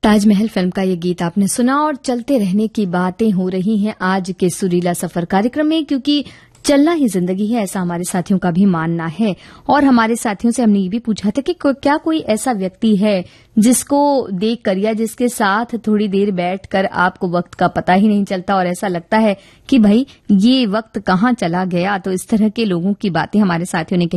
Taj Mahal film का ये गीत आपने सुना और चलते रहने की बातें हो रही हैं आज के सुरीला सफर कार्यक्रम में, क्योंकि चलना ही जिंदगी है, ऐसा हमारे साथियों का भी मानना है। और हमारे साथियों से हमने ये भी पूछा था कि क्या कोई ऐसा व्यक्ति है जिसको देखकर या जिसके साथ थोड़ी देर बैठकर आपको वक्त का पता ही नहीं चलता और ऐसा लगता है कि भाई ये वक्त कहाँ चला गया। तो इस तरह के लोगों की बातें हमारे साथियों ने कही।